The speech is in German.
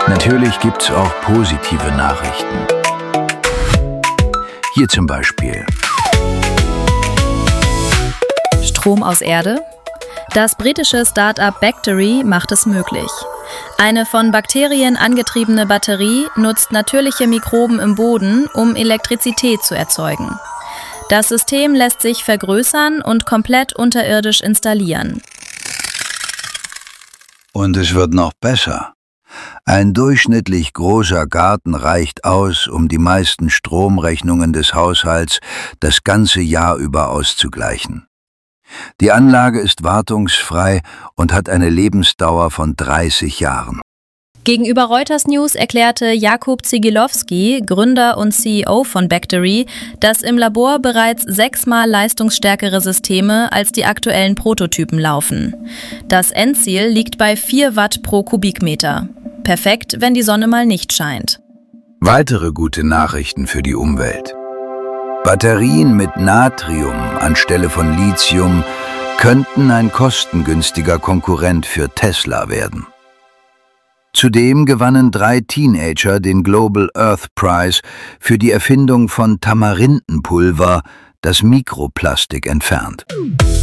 Natürlich gibt's auch positive Nachrichten. Hier zum Beispiel. Strom aus Erde? Das britische Start-up Bactery macht es möglich. Eine von Bakterien angetriebene Batterie nutzt natürliche Mikroben im Boden, um Elektrizität zu erzeugen. Das System lässt sich vergrößern und komplett unterirdisch installieren. Und es wird noch besser. Ein durchschnittlich großer Garten reicht aus, um die meisten Stromrechnungen des Haushalts das ganze Jahr über auszugleichen. Die Anlage ist wartungsfrei und hat eine Lebensdauer von 30 Jahren. Gegenüber Reuters News erklärte Jakub Zigilowski, Gründer und CEO von Bactery, dass im Labor bereits 6-mal leistungsstärkere Systeme als die aktuellen Prototypen laufen. Das Endziel liegt bei 4 Watt pro Kubikmeter. Perfekt, wenn die Sonne mal nicht scheint. Weitere gute Nachrichten für die Umwelt. Batterien mit Natrium anstelle von Lithium könnten ein kostengünstiger Konkurrent für Tesla werden. Zudem gewannen 3 Teenager den Global Earth Prize für die Erfindung von Tamarindenpulver, das Mikroplastik entfernt.